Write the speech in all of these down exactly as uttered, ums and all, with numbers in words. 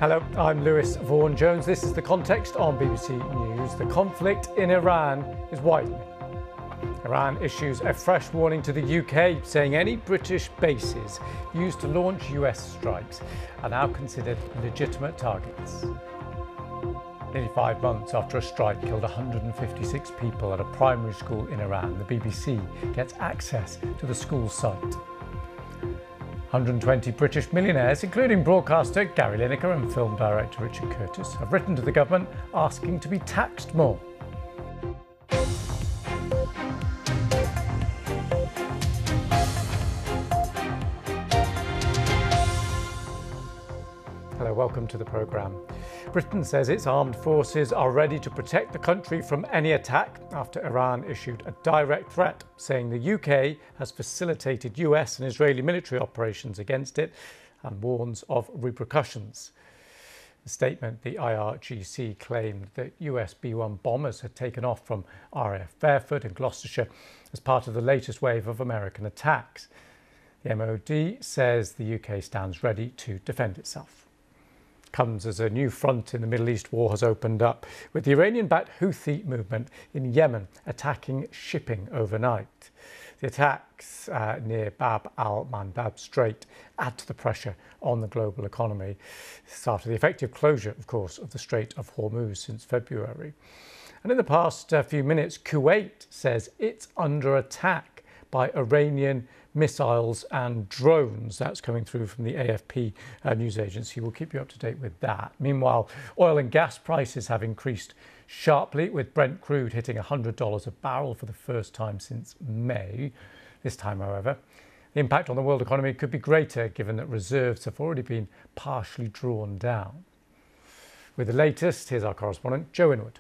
Hello, I'm Lewis Vaughan-Jones. This is The Context on B B C News. The conflict in Iran is widening. Iran issues a fresh warning to the U K, saying any British bases used to launch U S strikes are now considered legitimate targets. Nearly five months after a strike killed one hundred fifty-six people at a primary school in Iran, the B B C gets access to the school site. one hundred twenty British millionaires, including broadcaster Gary Lineker and film director Richard Curtis, have written to the government asking to be taxed more. Hello, welcome to the programme. Britain says its armed forces are ready to protect the country from any attack after Iran issued a direct threat, saying the U K has facilitated U S and Israeli military operations against it and warns of repercussions. In a statement, the I R G C claimed that U S B one bombers had taken off from R A F Fairford in Gloucestershire as part of the latest wave of American attacks. The M O D says the U K stands ready to defend itself. Comes as a new front in the Middle East war has opened up, with the Iranian-backed Houthi movement in Yemen attacking shipping overnight. The attacks uh, near Bab al-Mandab Strait add to the pressure on the global economy. This is after the effective closure, of course, of the Strait of Hormuz since February. And in the past uh, few minutes, Kuwait says it's under attack by Iranian missiles and drones. That's coming through from the A F P uh, news agency. We'll keep you up to date with that. Meanwhile, oil and gas prices have increased sharply, with Brent crude hitting one hundred dollars a barrel for the first time since May. This time, however, the impact on the world economy could be greater, given that reserves have already been partially drawn down. With the latest, here's our correspondent, Joe Inwood.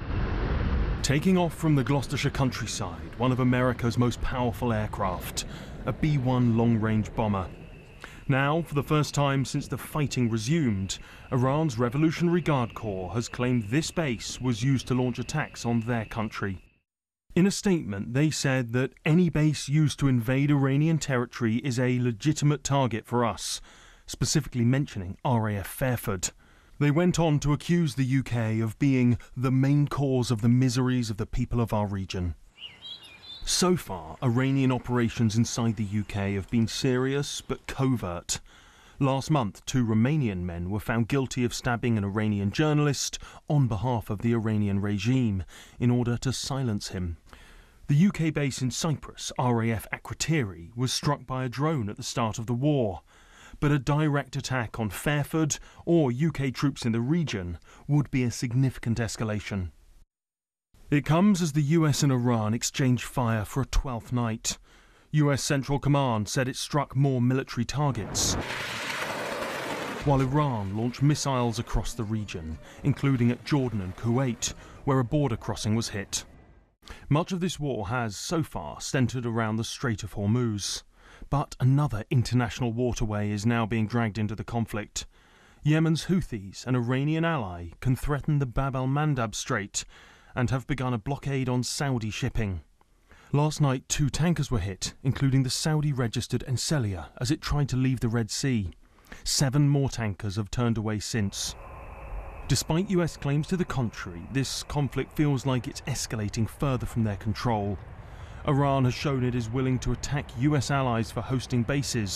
Taking off from the Gloucestershire countryside, one of America's most powerful aircraft, a B one long-range bomber. Now, for the first time since the fighting resumed, Iran's Revolutionary Guard Corps has claimed this base was used to launch attacks on their country. In a statement, they said that any base used to invade Iranian territory is a legitimate target for us, specifically mentioning R A F Fairford. They went on to accuse the U K of being the main cause of the miseries of the people of our region. So far, Iranian operations inside the U K have been serious but covert. Last month, two Romanian men were found guilty of stabbing an Iranian journalist on behalf of the Iranian regime in order to silence him. The U K base in Cyprus, R A F Akrotiri, was struck by a drone at the start of the war. But a direct attack on Fairford or U K troops in the region would be a significant escalation. It comes as the U S and Iran exchange fire for a twelfth night. U S Central Command said it struck more military targets, while Iran launched missiles across the region, including at Jordan and Kuwait, where a border crossing was hit. Much of this war has, so far, centred around the Strait of Hormuz. But another international waterway is now being dragged into the conflict. Yemen's Houthis, an Iranian ally, can threaten the Bab al-Mandab Strait and have begun a blockade on Saudi shipping. Last night, two tankers were hit, including the Saudi-registered Enselia, as it tried to leave the Red Sea. Seven more tankers have turned away since. Despite U S claims to the contrary, this conflict feels like it's escalating further from their control. Iran has shown it is willing to attack U S allies for hosting bases,